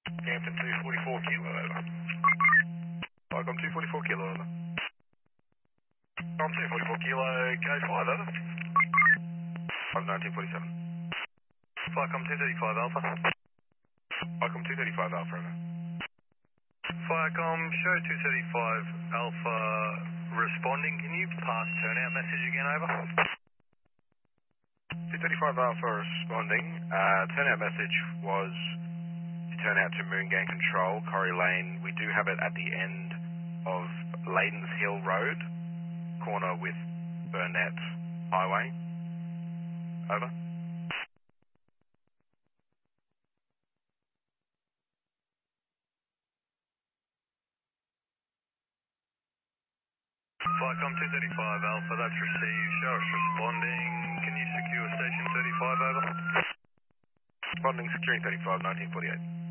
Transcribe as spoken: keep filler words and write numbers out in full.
Hampton two forty-four kilo, over. Welcome two forty-four kilo, over. I'm two forty-four kilo, K five, over. five nineteen forty-seven. Flycom two thirty-five Alpha. Flycom two thirty-five Alpha, over. Flycom, show two thirty-five Alpha responding. Can you pass turnout message again, over? two thirty-five Alpha responding. Uh, turnout message was to turn out to Moon Gang Control, Corrie Lane. We do have it at the end of Ladens Hill Road, corner with Burnett Highway. Over. Flycom two thirty-five Alpha, that's received. Show us responding. Can you secure station thirty-five, over? Responding, securing thirty-five, nineteen forty-eight.